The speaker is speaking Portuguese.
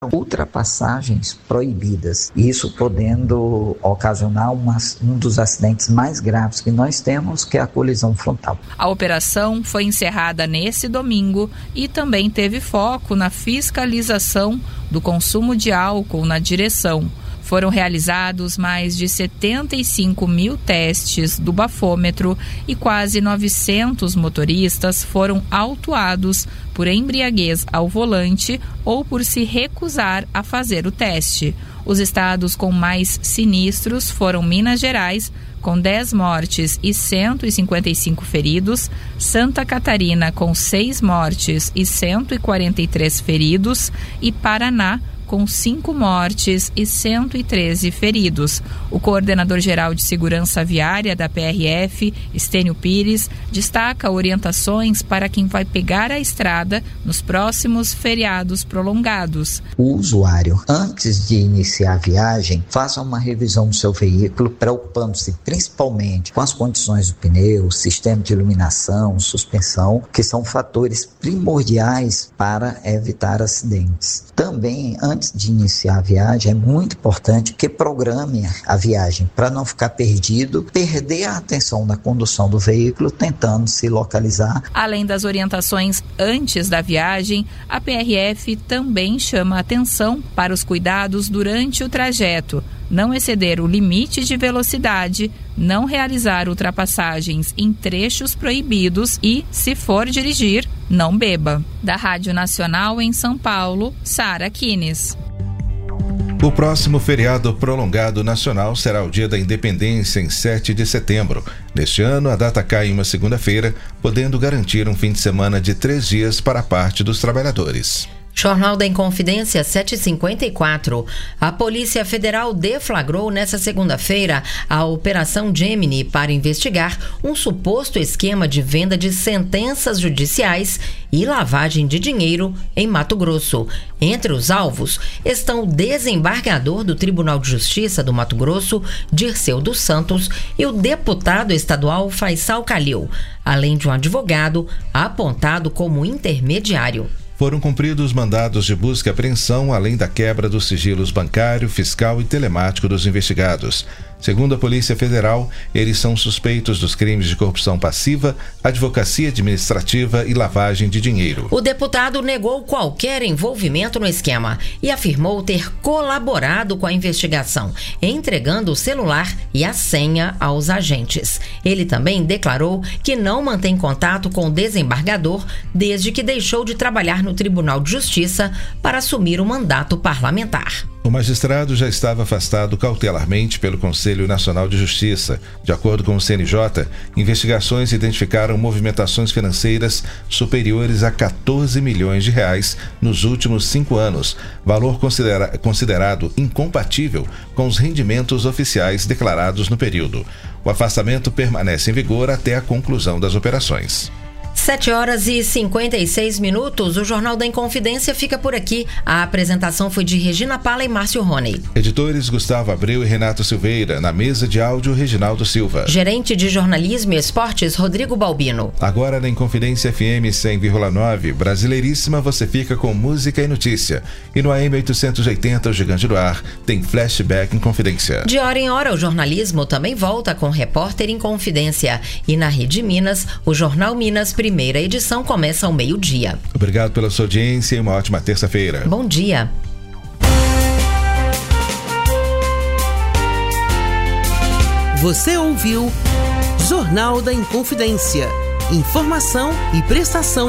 ultrapassagens proibidas, isso podendo ocasionar um dos acidentes mais graves que nós temos, que é a colisão frontal. A operação foi encerrada nesse domingo e também teve foco na fiscalização do consumo de álcool na direção. Foram realizados mais de 75 mil testes do bafômetro e quase 900 motoristas foram autuados por embriaguez ao volante ou por se recusar a fazer o teste. Os estados com mais sinistros foram Minas Gerais, com 10 mortes e 155 feridos, Santa Catarina, com 6 mortes e 143 feridos, e Paraná, com 5 mortes e 113 feridos. O coordenador-geral de segurança viária da PRF, Estênio Pires, destaca orientações para quem vai pegar a estrada nos próximos feriados prolongados. O usuário, antes de iniciar a viagem, faça uma revisão do seu veículo, preocupando-se principalmente com as condições do pneu, sistema de iluminação, suspensão, que são fatores primordiais para evitar acidentes. Também, antes de iniciar a viagem, é muito importante que programe a viagem para não ficar perdido, perder a atenção na condução do veículo, tentando se localizar. Além das orientações antes da viagem, a PRF também chama atenção para os cuidados durante o trajeto. Não exceder o limite de velocidade, não realizar ultrapassagens em trechos proibidos e, se for dirigir, não beba. Da Rádio Nacional em São Paulo, Sara Kines. O próximo feriado prolongado nacional será o Dia da Independência, em 7 de setembro. Neste ano, a data cai em uma segunda-feira, podendo garantir um fim de semana de 3 dias para a parte dos trabalhadores. Jornal da Inconfidência 754. A Polícia Federal deflagrou nesta segunda-feira a Operação Gemini para investigar um suposto esquema de venda de sentenças judiciais e lavagem de dinheiro em Mato Grosso. Entre os alvos estão o desembargador do Tribunal de Justiça do Mato Grosso, Dirceu dos Santos, e o deputado estadual Faisal Calil, além de um advogado apontado como intermediário. Foram cumpridos mandados de busca e apreensão, além da quebra dos sigilos bancário, fiscal e telemático dos investigados. Segundo a Polícia Federal, eles são suspeitos dos crimes de corrupção passiva, advocacia administrativa e lavagem de dinheiro. O deputado negou qualquer envolvimento no esquema e afirmou ter colaborado com a investigação, entregando o celular e a senha aos agentes. Ele também declarou que não mantém contato com o desembargador desde que deixou de trabalhar no Tribunal de Justiça para assumir o mandato parlamentar. O magistrado já estava afastado cautelarmente pelo Conselho Nacional de Justiça. De acordo com o CNJ, investigações identificaram movimentações financeiras superiores a 14 milhões de reais nos últimos 5 anos, valor considerado incompatível com os rendimentos oficiais declarados no período. O afastamento permanece em vigor até a conclusão das operações. 7h56. O Jornal da Inconfidência fica por aqui. A apresentação foi de Regina Pala e Márcio Roney. Editores Gustavo Abreu e Renato Silveira. Na mesa de áudio, Reginaldo Silva. Gerente de Jornalismo e Esportes, Rodrigo Balbino. Agora na Inconfidência FM 100,9, Brasileiríssima, você fica com música e notícia. E no AM 880, o Gigante do Ar, tem Flashback Inconfidência. De hora em hora, o jornalismo também volta com Repórter Inconfidência. E na Rede Minas, o Jornal Minas, primeira edição, começa ao meio-dia. Obrigado pela sua audiência e uma ótima terça-feira. Bom dia. Você ouviu Jornal da Inconfidência. Informação e prestação